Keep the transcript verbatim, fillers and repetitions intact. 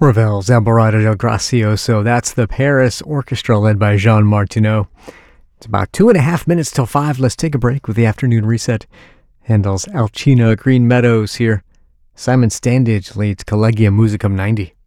Ravel's Alborada del Gracioso. That's the Paris Orchestra led by Jean Martineau. It's about two and a half minutes till five. Let's take a break with the afternoon reset. Handel's Alcina Green Meadows here. Simon Standage leads Collegium Musicum ninety.